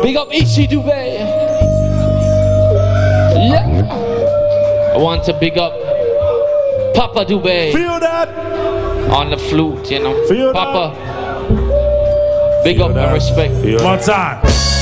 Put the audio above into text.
Big up Ishi Dubé. Yeah. I want to big up Papa Dubé. Feel that? On the flute, you know. Feel Papa. Big up and respect. One time.